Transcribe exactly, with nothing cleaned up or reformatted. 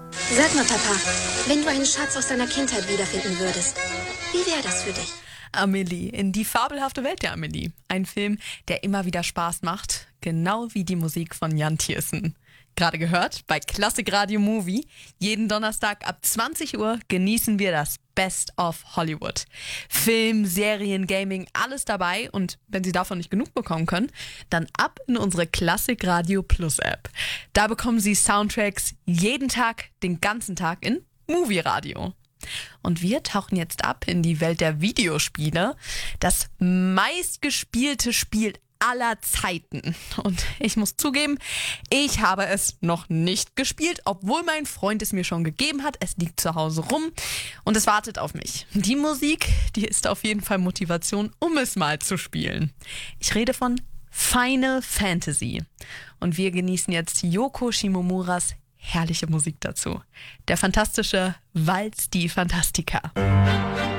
Sag mal, Papa, wenn du einen Schatz aus deiner Kindheit wiederfinden würdest, wie wäre das für dich? Amelie, in die fabelhafte Welt der Amelie. Ein Film, der immer wieder Spaß macht, genau wie die Musik von Jan Tiersen. Gerade gehört bei Klassik Radio Movie. Jeden Donnerstag ab zwanzig Uhr genießen wir das Best of Hollywood. Film, Serien, Gaming, alles dabei. Und wenn Sie davon nicht genug bekommen können, dann ab in unsere Klassik Radio Plus App. Da bekommen Sie Soundtracks jeden Tag, den ganzen Tag in Movie Radio. Und wir tauchen jetzt ab in die Welt der Videospiele. Das meistgespielte Spiel aller Zeiten. Und ich muss zugeben, ich habe es noch nicht gespielt, obwohl mein Freund es mir schon gegeben hat. Es liegt zu Hause rum und es wartet auf mich. Die Musik, die ist auf jeden Fall Motivation, um es mal zu spielen. Ich rede von Final Fantasy. Und wir genießen jetzt Yoko Shimomuras herrliche Musik dazu. Der fantastische Waltz die Fantastica.